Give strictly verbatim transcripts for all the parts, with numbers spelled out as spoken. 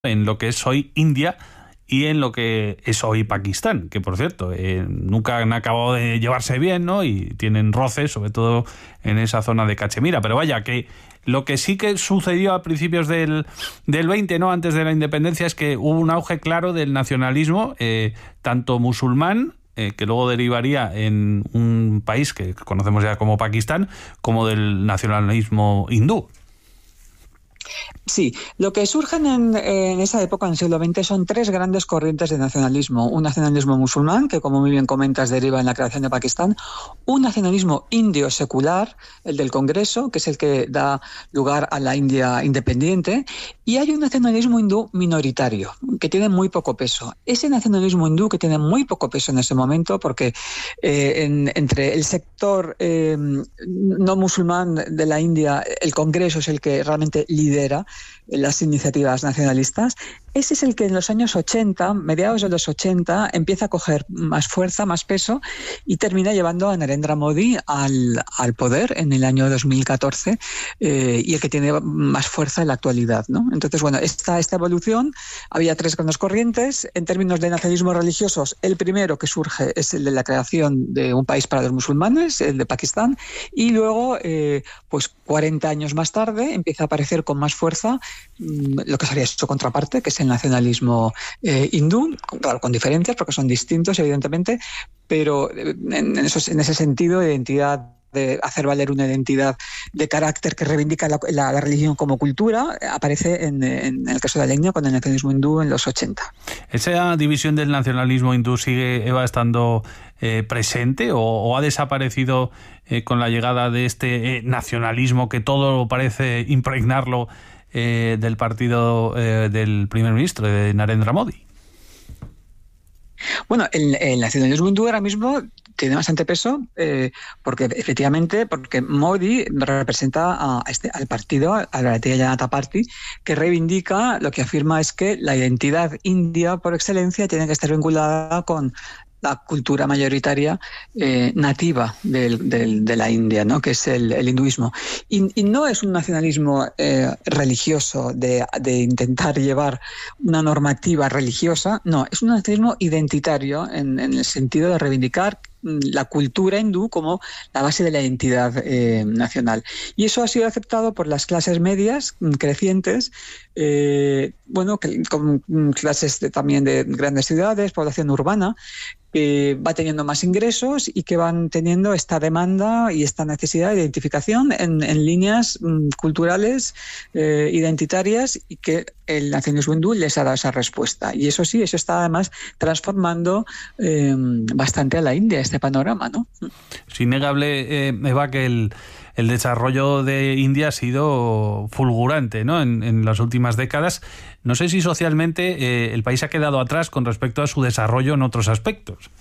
en lo que es hoy India y en lo que es hoy Pakistán, que por cierto, eh, nunca han acabado de llevarse bien, ¿no? Y tienen roces, sobre todo en esa zona de Cachemira. Pero vaya, que lo que sí que sucedió a principios del, del veinte, ¿no? Antes de la independencia, es que hubo un auge claro del nacionalismo, eh, tanto musulmán, eh, que luego derivaría en un país que conocemos ya como Pakistán, como del nacionalismo hindú. Sí, lo que surgen en, en esa época, en el siglo veinte, son tres grandes corrientes de nacionalismo. Un nacionalismo musulmán, que como muy bien comentas deriva en la creación de Pakistán. Un nacionalismo indio secular, el del Congreso, que es el que da lugar a la India independiente. Y hay un nacionalismo hindú minoritario, que tiene muy poco peso. Ese nacionalismo hindú, que tiene muy poco peso en ese momento, porque eh, en, entre el sector eh, no musulmán de la India, el Congreso es el que realmente lidera las iniciativas nacionalistas. Ese es el que en los años ochenta, mediados de los ochenta, empieza a coger más fuerza, más peso y termina llevando a Narendra Modi al, al poder en el año dos mil catorce eh, y el que tiene más fuerza en la actualidad, ¿no? Entonces, bueno, esta, esta evolución, había tres grandes corrientes. En términos de nacionalismos religiosos, el primero que surge es el de la creación de un país para los musulmanes, el de Pakistán, y luego, eh, pues cuarenta años más tarde, empieza a aparecer con más fuerza mmm, lo que sería su contraparte, que es el nacionalismo eh, hindú, claro, con diferencias porque son distintos evidentemente, pero en, en, esos, en ese sentido de identidad, de hacer valer una identidad de carácter que reivindica la, la, la religión como cultura, aparece en, en el caso de la India con el nacionalismo hindú en los ochenta. ¿Esa división del nacionalismo hindú sigue, Eva, estando eh, presente o, o ha desaparecido eh, con la llegada de este eh, nacionalismo que todo parece impregnarlo eh, del partido eh, del primer ministro, de Narendra Modi? Bueno, el, el nacionalismo hindú ahora mismo tiene bastante peso eh, porque efectivamente porque Modi representa a este, al partido, a la Bharatiya Janata Party, que reivindica, lo que afirma es que la identidad india por excelencia tiene que estar vinculada con la cultura mayoritaria eh, nativa del, del, de la India, ¿no? Que es el, el hinduismo. Y, y no es un nacionalismo eh, religioso de, de intentar llevar una normativa religiosa, no, es un nacionalismo identitario en, en el sentido de reivindicar la cultura hindú como la base de la identidad eh, nacional. Y eso ha sido aceptado por las clases medias crecientes, eh, bueno, que, con clases de, también de grandes ciudades, población urbana, que va teniendo más ingresos y que van teniendo esta demanda y esta necesidad de identificación en, en líneas mm, culturales, eh, identitarias, y que el nacionalismo hindú les ha dado esa respuesta. Y eso sí, eso está además transformando eh, bastante a la India, este panorama, ¿no? Es innegable, eh, Eva, que el, el desarrollo de India ha sido fulgurante, ¿no? En, en las últimas décadas. No sé si socialmente eh, el país ha quedado atrás con respecto a su desarrollo en otros aspectos.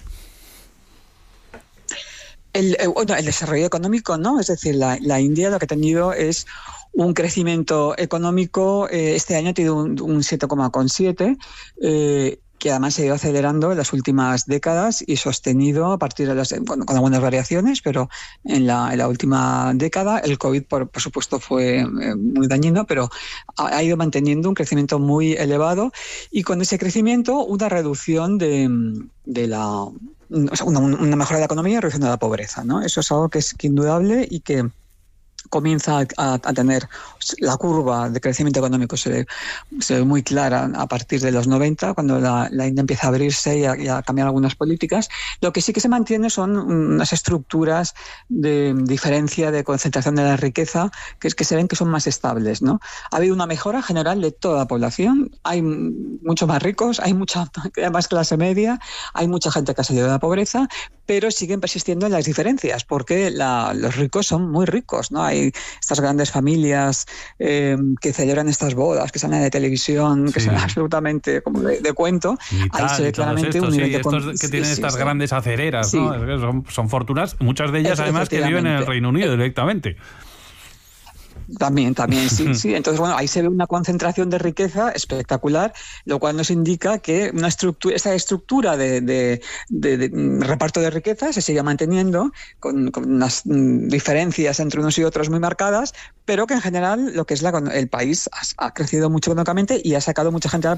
El, bueno, el desarrollo económico, ¿no? Es decir, la, la India lo que ha tenido es un crecimiento económico. Eh, este año ha tenido un, un siete coma siete, eh, que además se ha ido acelerando en las últimas décadas y sostenido a partir de las, bueno, con algunas variaciones, pero en la, en la última década el COVID, por, por supuesto, fue eh, muy dañino, pero ha, ha ido manteniendo un crecimiento muy elevado y con ese crecimiento una reducción de, de la... O sea, una, una mejora de la economía y reducción de la pobreza, ¿no? Eso es algo que es que indudable y que comienza a, a, a tener la curva de crecimiento económico se ve, se ve muy clara a partir de los noventa, cuando la, la India empieza a abrirse y a, y a cambiar algunas políticas. Lo que sí que se mantiene son unas estructuras de diferencia, de concentración de la riqueza, que es que se ven que son más estables, ¿no? Ha habido una mejora general de toda la población, hay muchos más ricos, hay mucha más clase media, hay mucha gente que ha salido de la pobreza, pero siguen persistiendo en las diferencias, porque la, los ricos son muy ricos, ¿no? Hay estas grandes familias eh, que celebran estas bodas, que salen de televisión, sí, que son absolutamente como de, de cuento. Ahí se ve claramente estos, un nivel sí, de... Estos con... que tienen sí, estas sí, grandes acereras, sí, ¿no? Son, son fortunas, muchas de ellas además que viven en el Reino Unido directamente. También, también, sí, sí. Entonces, bueno, ahí se ve una concentración de riqueza espectacular, lo cual nos indica que una estructura, esa estructura de, de, de, de reparto de riqueza se sigue manteniendo con, con unas diferencias entre unos y otros muy marcadas, pero que en general lo que es la, el país ha, ha crecido mucho económicamente y ha sacado mucha gente a la